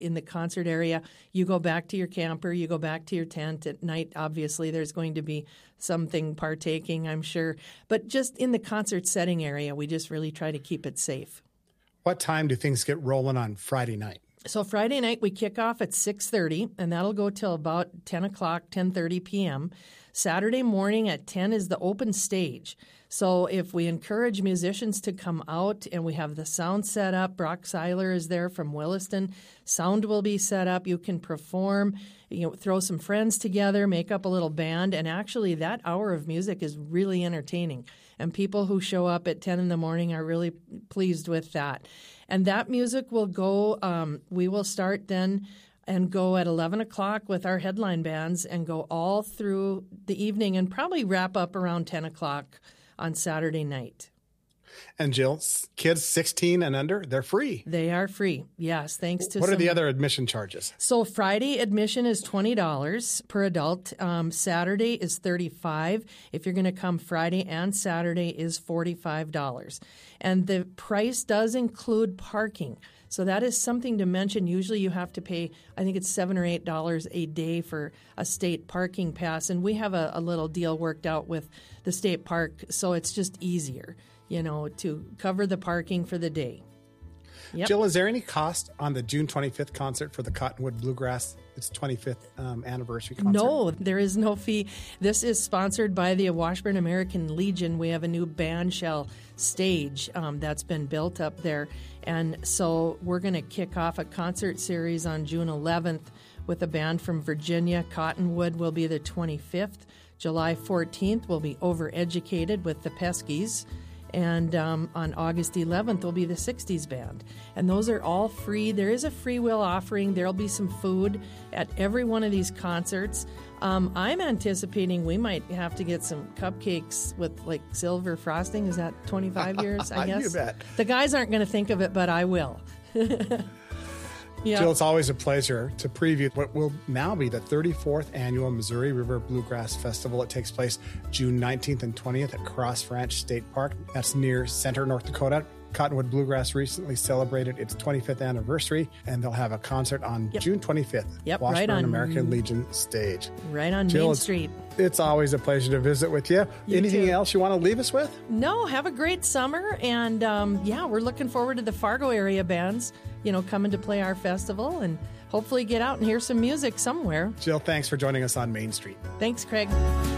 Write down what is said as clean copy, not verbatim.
in the concert area. You go back to your camper, you go back to your tent. At night, obviously, there's going to be something partaking, I'm sure. But just in the concert setting area, we just really try to keep it safe. What time do things get rolling on Friday night? So Friday night, we kick off at 6:30, and that'll go till about 10 o'clock, 10:30 p.m. Saturday morning at 10 is the open stage. So if we encourage musicians to come out and we have the sound set up, Brock Seiler is there from Williston. Sound will be set up. You can perform, throw some friends together, make up a little band. And actually that hour of music is really entertaining. And people who show up at 10 in the morning are really pleased with that. And that music will go, we will start then and go at 11 o'clock with our headline bands and go all through the evening and probably wrap up around 10 o'clock on Saturday night. And Jill, kids 16 and under, they're free. They are free, yes, thanks to What are the other admission charges? So Friday admission is $20 per adult. Saturday is $35. If you're going to come Friday and Saturday is $45. And the price does include parking. So that is something to mention. Usually you have to pay, I think it's $7 or $8 a day for a state parking pass. And we have a little deal worked out with the state park, so it's just easier, to cover the parking for the day. Yep. Jill, is there any cost on the June 25th concert for the Cottonwood Bluegrass? It's 25th anniversary concert. No, there is no fee. This is sponsored by the Washburn American Legion. We have a new bandshell stage that's been built up there. And so we're going to kick off a concert series on June 11th with a band from Virginia. Cottonwood will be the 25th. July 14th will be Overeducated with the Peskies. And on August 11th will be the 60s band. And those are all free. There is a free will offering. There'll be some food at every one of these concerts. I'm anticipating we might have to get some cupcakes with like silver frosting. Is that 25 years, I guess? You bet. The guys aren't going to think of it, but I will. Yeah. Jill, it's always a pleasure to preview what will now be the 34th annual Missouri River Bluegrass Festival. It takes place June 19th and 20th at Cross Ranch State Park. That's near Center, North Dakota. Cottonwood Bluegrass recently celebrated its 25th anniversary, and they'll have a concert on June 25th. Right on American Legion stage. Right on Jill, Main Street. It's always a pleasure to visit with you. Anything else you want to leave us with? No, have a great summer. And we're looking forward to the Fargo area bands, coming to play our festival and hopefully get out and hear some music somewhere. Jill, thanks for joining us on Main Street. Thanks, Craig.